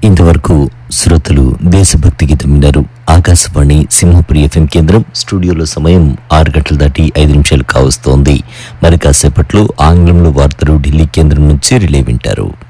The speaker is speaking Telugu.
ఇంతవరకు శ్రోతలు దేశభక్తి గీతం విన్నారు. ఆకాశవాణి సింహపురి FM కేంద్రం. స్టూడియోలో సమయం 6 గంటలు దాటి 5 నిమిషాలు కావస్తోంది. మరి కాసేపట్లో ఆంగ్లంలో వార్తలు ఢిల్లీ కేంద్రం నుంచి రిలే వింటారు.